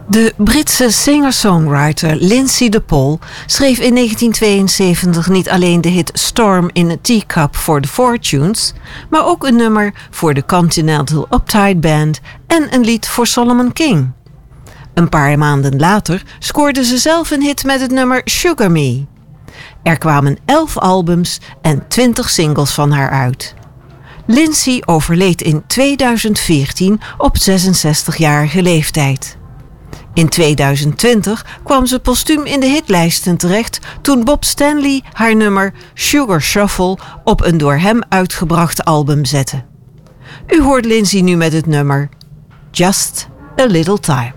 De Britse singer-songwriter Lindsay DePaul schreef in 1972 niet alleen de hit Storm in a Teacup voor The Fortunes, maar ook een nummer voor de Continental Uptight Band en een lied voor Solomon King. Een paar maanden later scoorde ze zelf een hit met het nummer Sugar Me. Er kwamen 11 albums en 20 singles van haar uit. Lindsay overleed in 2014 op 66-jarige leeftijd. In 2020 kwam ze postuum in de hitlijsten terecht toen Bob Stanley haar nummer Sugar Shuffle op een door hem uitgebracht album zette. U hoort Lindsay nu met het nummer Just a Little Time.